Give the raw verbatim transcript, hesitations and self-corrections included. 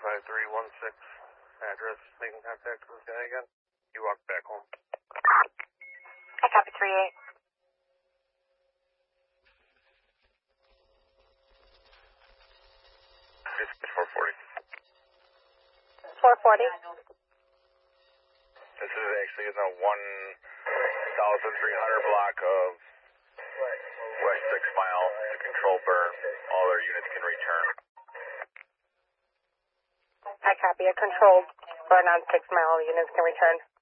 five three one six. Address, making contact with this guy again. You walk back home. I copy three eight. It's four forty. four forty. This is actually in the one thousand three hundred block of West six Mile to control burn. All their units can return. I copy. A controlled burn on six mile. Units can return.